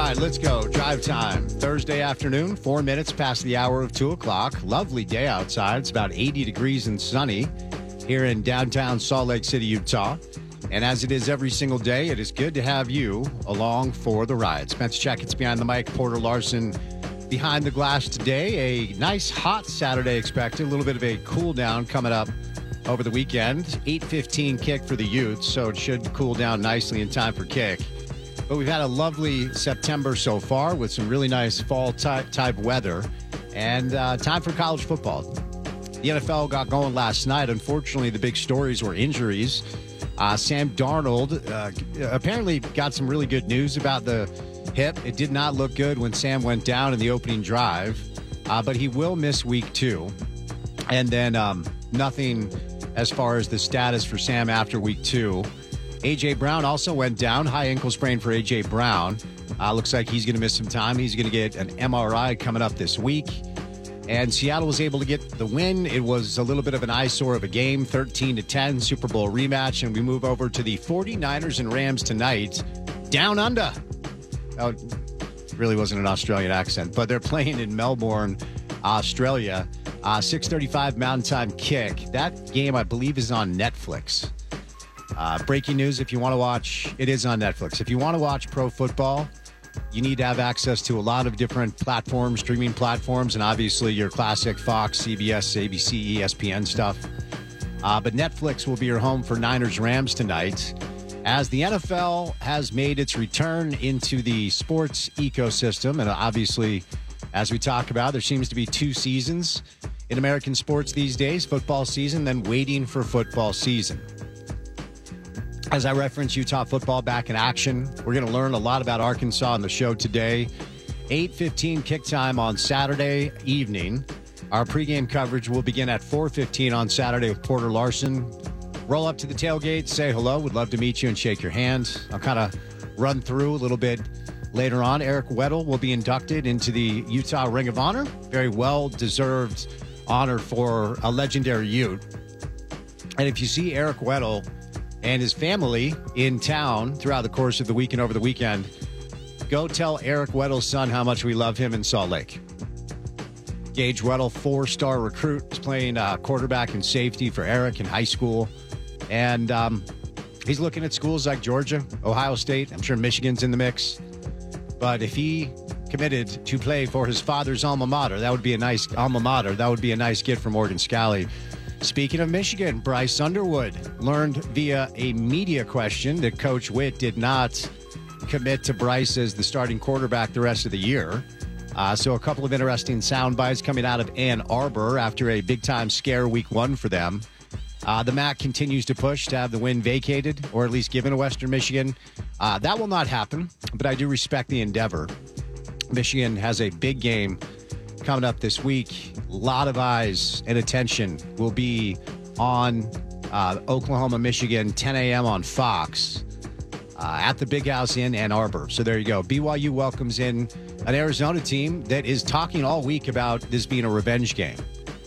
right, let's go. Drive time. Thursday afternoon, 4 minutes past the hour of 2 o'clock. Lovely day outside. It's about 80 degrees and sunny here in downtown Salt Lake City, Utah. And as it is every single day, it is good to have you along for the ride. Spencer Checkett's behind the mic. Porter Larson behind the glass today. A nice hot Saturday expected. A little bit of a cool down coming up over the weekend. 8:15 kick for the Utes, so it should cool down nicely in time for kick. But we've had a lovely September so far with some really nice fall type weather and time for college football. The NFL got going last night. Unfortunately, the big stories were injuries. Sam Darnold apparently got some really good news about the hip. It did not look good when Sam went down in the opening drive, but he will miss week 2. And then nothing as far as the status for Sam after week 2. A.J. Brown also went down. High ankle sprain for A.J. Brown. Looks like he's going to miss some time. He's going to get an MRI coming up this week. And Seattle was able to get the win. It was a little bit of an eyesore of a game, 13-10, Super Bowl rematch. And we move over to the 49ers and Rams tonight. Down under. Oh, it really wasn't an Australian accent, but they're playing in Melbourne, Australia. 6:35 Mountain Time kick. That game, I believe, is on Netflix. Breaking news, if you want to watch, it is on Netflix. If you want to watch pro football, you need to have access to a lot of different platforms, streaming platforms, and obviously your classic Fox, CBS, ABC, ESPN stuff. But Netflix will be your home for Niners-Rams tonight, as the NFL has made its return into the sports ecosystem. And obviously, as we talk about, there seems to be 2 seasons in American sports these days, football season, then waiting for football season. As I reference Utah football back in action, we're going to learn a lot about Arkansas on the show today. 8:15 kick time on Saturday evening. Our pregame coverage will begin at 4:15 on Saturday with Porter Larson. Roll up to the tailgate, say hello. Would love to meet you and shake your hand. I'll kind of run through a little bit later on. Eric Weddle will be inducted into the Utah Ring of Honor. Very well-deserved honor for a legendary Ute. And if you see Eric Weddle and his family in town throughout the course of the week and over the weekend, go tell Eric Weddle's son how much we love him in Salt Lake. Gage Weddle, 4-star recruit, is playing quarterback and safety for Eric in high school. And he's looking at schools like Georgia, Ohio State. I'm sure Michigan's in the mix. But if he committed to play for his father's alma mater, that would be a nice alma mater. That would be a nice get for Morgan Scalley. Speaking of Michigan, Bryce Underwood learned via a media question that Coach Witt did not commit to Bryce as the starting quarterback the rest of the year. So a couple of interesting sound bites coming out of Ann Arbor after a big-time scare week 1 for them. The MAC continues to push to have the win vacated, or at least given to Western Michigan. That will not happen, but I do respect the endeavor. Michigan has a big game coming up this week. A lot of eyes and attention will be on Oklahoma, Michigan, 10 a.m. on Fox at the Big House in Ann Arbor. So there you go. BYU welcomes in an Arizona team that is talking all week about this being a revenge game.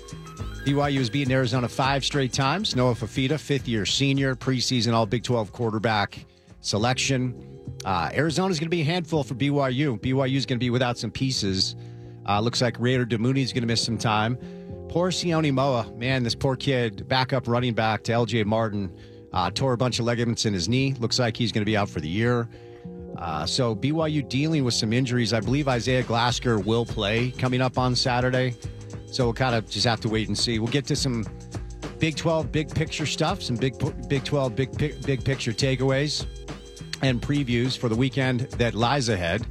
BYU has beaten Arizona 5 straight times. Noah Fafita, fifth-year senior, preseason All-Big 12 quarterback selection. Arizona's going to be a handful for BYU. BYU is going to be without some pieces. Looks like Raider DeMooney is going to miss some time. Poor Sione Moa. Man, this poor kid, backup running back to LJ Martin, tore a bunch of ligaments in his knee. Looks like he's going to be out for the year. So BYU dealing with some injuries. I believe Isaiah Glasker will play coming up on Saturday. So we'll kind of just have to wait and see. We'll get to some Big 12 big picture stuff, some Big 12 big picture takeaways and previews for the weekend that lies ahead.